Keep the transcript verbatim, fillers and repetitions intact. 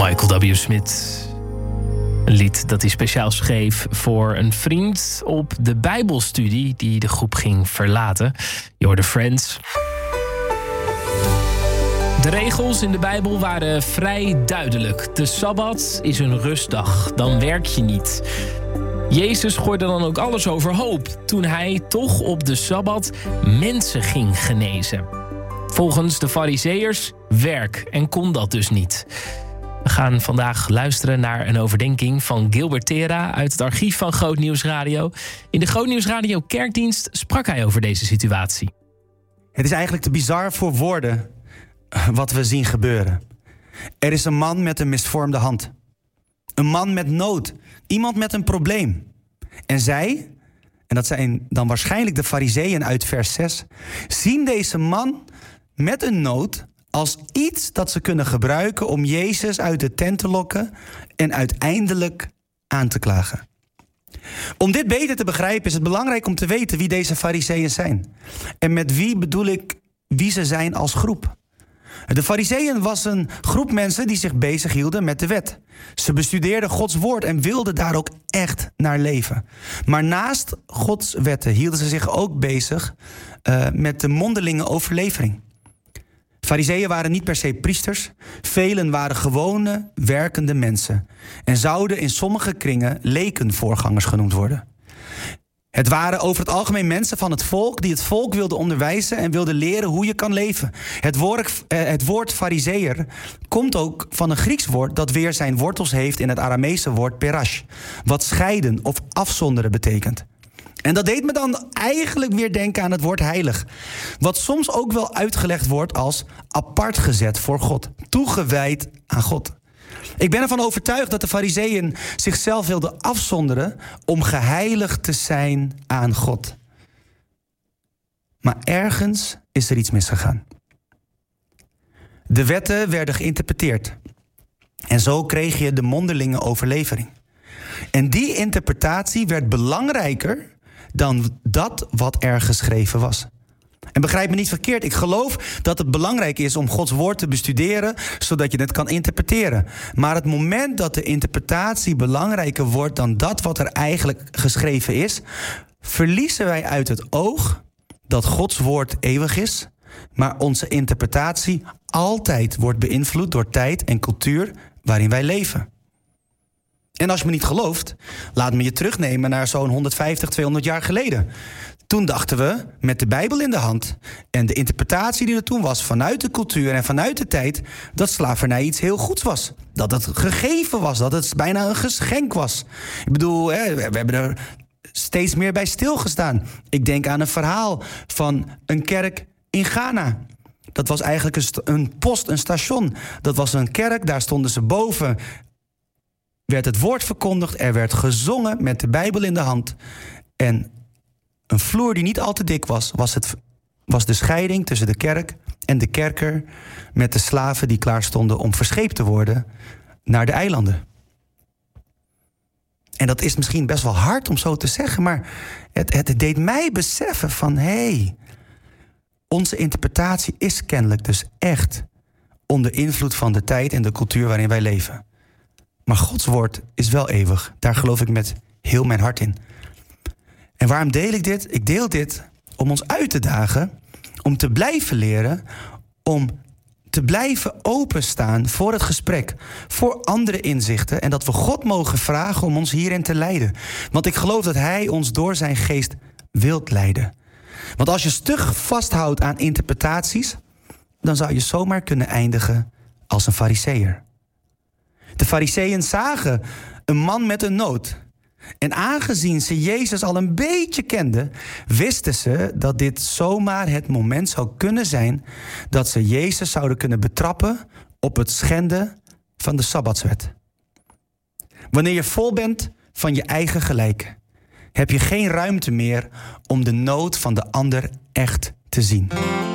Michael W. Smith. Een lied dat hij speciaal schreef voor een vriend op de Bijbelstudie die de groep ging verlaten. Je hoorde Friends. De regels in de Bijbel waren vrij duidelijk. De Sabbat is een rustdag, dan werk je niet. Jezus gooide dan ook alles overhoop toen hij toch op de Sabbat mensen ging genezen. Volgens de Farizeeërs werk en kon dat dus niet. We gaan vandaag luisteren naar een overdenking van Gilbert Tera uit het archief van Groot Nieuws Radio. In de Groot Nieuws Radio Kerkdienst sprak hij over deze situatie. Het is eigenlijk te bizar voor woorden wat we zien gebeuren. Er is een man met een misvormde hand. Een man met nood. Iemand met een probleem. En zij, en dat zijn dan waarschijnlijk de Farizeeën uit vers zes... zien deze man met een nood als iets dat ze kunnen gebruiken om Jezus uit de tent te lokken en uiteindelijk aan te klagen. Om dit beter te begrijpen is het belangrijk om te weten wie deze Farizeeën zijn. En met wie bedoel ik wie ze zijn als groep. De Farizeeën was een groep mensen die zich bezighielden met de wet. Ze bestudeerden Gods woord en wilden daar ook echt naar leven. Maar naast Gods wetten hielden ze zich ook bezig uh, met de mondelinge overlevering. Farizeeën waren niet per se priesters. Velen waren gewone, werkende mensen. En zouden in sommige kringen lekenvoorgangers genoemd worden. Het waren over het algemeen mensen van het volk die het volk wilden onderwijzen en wilden leren hoe je kan leven. Het woord, eh, het woord farizeeër komt ook van een Grieks woord dat weer zijn wortels heeft in het Aramese woord perash, wat scheiden of afzonderen betekent. En dat deed me dan eigenlijk weer denken aan het woord heilig, wat soms ook wel uitgelegd wordt als apart gezet voor God, toegewijd aan God. Ik ben ervan overtuigd dat de Farizeeën zichzelf wilden afzonderen om geheiligd te zijn aan God. Maar ergens is er iets misgegaan. De wetten werden geïnterpreteerd. En zo kreeg je de mondelinge overlevering. En die interpretatie werd belangrijker dan dat wat er geschreven was. En begrijp me niet verkeerd, ik geloof dat het belangrijk is om Gods woord te bestuderen, zodat je het kan interpreteren. Maar het moment dat de interpretatie belangrijker wordt dan dat wat er eigenlijk geschreven is, verliezen wij uit het oog dat Gods woord eeuwig is, maar onze interpretatie altijd wordt beïnvloed door tijd en cultuur waarin wij leven. En als je me niet gelooft, laat me je terugnemen naar zo'n honderdvijftig, tweehonderd jaar geleden. Toen dachten we, met de Bijbel in de hand en de interpretatie die er toen was vanuit de cultuur en vanuit de tijd, dat slavernij iets heel goeds was. Dat het gegeven was, dat het bijna een geschenk was. Ik bedoel, hè, we hebben er steeds meer bij stilgestaan. Ik denk aan een verhaal van een kerk in Ghana. Dat was eigenlijk een, st- een post, een station. Dat was een kerk, daar stonden ze boven. Werd het woord verkondigd, er werd gezongen met de Bijbel in de hand. En een vloer die niet al te dik was, was, het, was de scheiding tussen de kerk en de kerker met de slaven die klaar stonden om verscheept te worden naar de eilanden. En dat is misschien best wel hard om zo te zeggen, maar het, het deed mij beseffen van, hé, hey, onze interpretatie is kennelijk dus echt onder invloed van de tijd en de cultuur waarin wij leven. Maar Gods woord is wel eeuwig. Daar geloof ik met heel mijn hart in. En waarom deel ik dit? Ik deel dit om ons uit te dagen, om te blijven leren, om te blijven openstaan voor het gesprek, voor andere inzichten en dat we God mogen vragen om ons hierin te leiden. Want ik geloof dat Hij ons door zijn geest wilt leiden. Want als je stug vasthoudt aan interpretaties, dan zou je zomaar kunnen eindigen als een Farizeeër. De Farizeeën zagen een man met een nood. En aangezien ze Jezus al een beetje kenden, wisten ze dat dit zomaar het moment zou kunnen zijn dat ze Jezus zouden kunnen betrappen op het schenden van de Sabbatswet. Wanneer je vol bent van je eigen gelijk, heb je geen ruimte meer om de nood van de ander echt te zien.